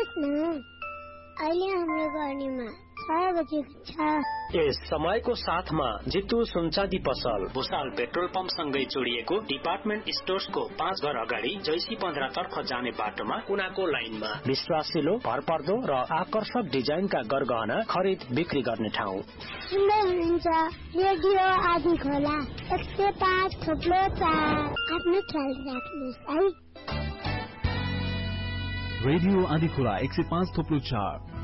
आउनुहोस् न। अहिले हाम्रो गर्नेमा 6 बजेको छ। यस समयको साथमा जितु सुनचाँदी पसल भुसाल पेट्रोल पम्प सँगै जोडिएको डिपार्टमेन्ट स्टोर्सको 5 घर अगाडि जैसी 15 तर्फ जाने बाटोमा कुनाको लाइनमा विश्वासिलो भरपर्दो र आकर्षक डिजाइनका गरगहना खरिद बिक्री गर्ने ठाउँ। सुन्दै हुनुहुन्छ रेडियो आदि खोला 105.4। आफ्नो ख्याल राख्नुहोस् है। रेडियो आदि खोला 105.4